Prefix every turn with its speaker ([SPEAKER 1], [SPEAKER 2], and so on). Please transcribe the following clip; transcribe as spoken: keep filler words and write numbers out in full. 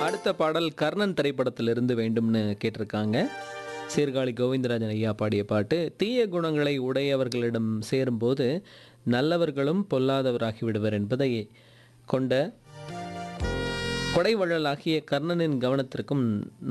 [SPEAKER 1] அடுத்த பாடல் கர்ணன் திரைப்படத்திலிருந்து வேண்டும்னு கேட்டிருக்காங்க. சீர்காழி கோவிந்தராஜன் ஐயா பாடிய பாட்டு. தீய குணங்களை உடையவர்களிடம் சேரும்போது நல்லவர்களும் பொல்லாதவராகி விடுவர் என்பதை கொண்ட கொடைவள்ளலாகிய கர்ணனின் கவனத்திற்கும்